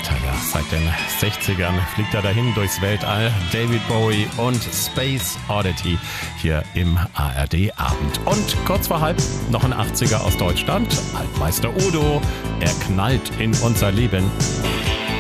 Ja, seit den 60ern fliegt er dahin durchs Weltall. David Bowie und Space Oddity hier im ARD Abend. Und kurz vor halb noch ein 80er aus Deutschland. Altmeister Udo, er knallt in unser Leben.